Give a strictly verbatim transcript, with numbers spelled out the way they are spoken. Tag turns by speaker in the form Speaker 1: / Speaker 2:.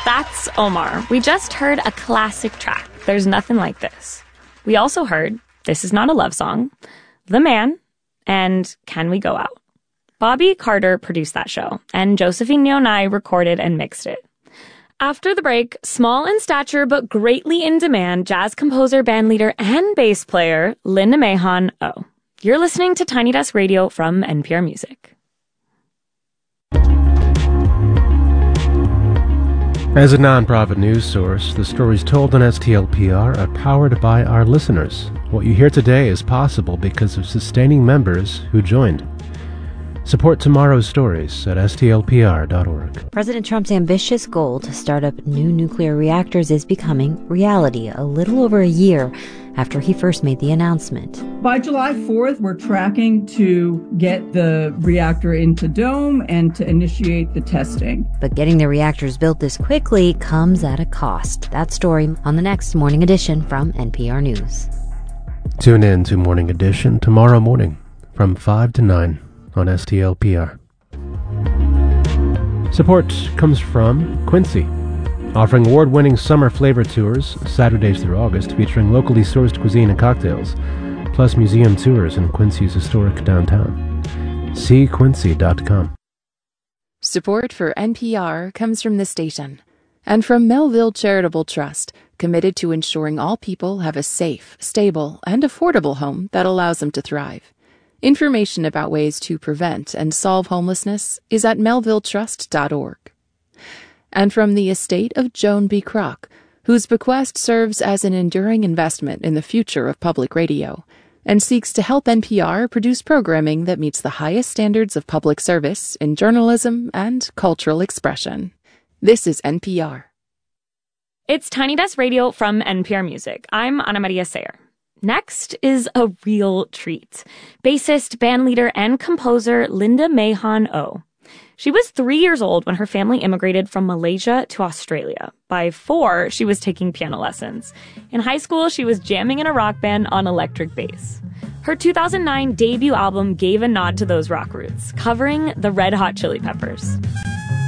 Speaker 1: That's Omar. We just heard a classic track, There's Nothing Like This. We also heard This Is Not a Love Song, The Man, and Can We Go Out? Bobby Carter produced that show, and Josephine Nionai recorded and mixed it. After the break, small in stature but greatly in demand jazz composer, bandleader, and bass player Linda Mahon O. You're listening to Tiny Desk Radio from N P R Music.
Speaker 2: As a nonprofit news source, the stories told on S T L P R are powered by our listeners. What you hear today is possible because of sustaining members who joined. Support tomorrow's stories at S T L P R dot org.
Speaker 3: President Trump's ambitious goal to start up new nuclear reactors is becoming reality a little over a year after he first made the announcement.
Speaker 4: By July fourth, we're tracking to get the reactor into dome and to initiate the testing.
Speaker 3: But getting the reactors built this quickly comes at a cost. That story on the next Morning Edition from N P R News.
Speaker 2: Tune in to Morning Edition tomorrow morning from five to nine on S T L P R. Support comes from Quincy, offering award-winning summer flavor tours Saturdays through August featuring locally sourced cuisine and cocktails, plus museum tours in Quincy's historic downtown. see quincy dot com.
Speaker 5: Support for N P R comes from the station and from Melville Charitable Trust, committed to ensuring all people have a safe, stable, and affordable home that allows them to thrive. Information about ways to prevent and solve homelessness is at melville trust dot org. And from the estate of Joan B. Kroc, whose bequest serves as an enduring investment in the future of public radio and seeks to help N P R produce programming that meets the highest standards of public service in journalism and cultural expression. This is N P R.
Speaker 1: It's Tiny Desk Radio from N P R Music. I'm Ana Maria Sayer. Next is a real treat. Bassist, bandleader, and composer Linda Mahon O. She was three years old when her family immigrated from Malaysia to Australia. By four, she was taking piano lessons. In high school, she was jamming in a rock band on electric bass. Her two thousand nine debut album gave a nod to those rock roots, covering the Red Hot Chili Peppers.